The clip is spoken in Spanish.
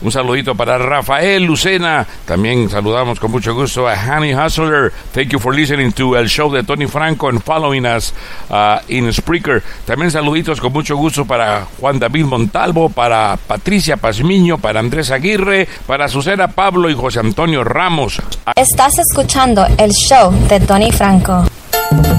Un saludito para Rafael Lucena. También saludamos con mucho gusto a Honey Hustler. Thank you for listening to el show de Tony Franco and following us in Spreaker. También saluditos con mucho gusto para Juan David Montalvo, para Patricia Pazmiño, para Andrés Aguirre, para Susana Pablo y José Antonio Ramos. Estás escuchando el show de Tony Franco.